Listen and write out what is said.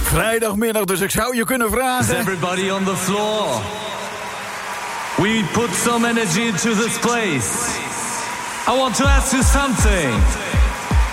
vrijdagmiddag, dus ik zou je kunnen vragen... Is everybody on the floor? We put some energy into this place. I want to ask you something.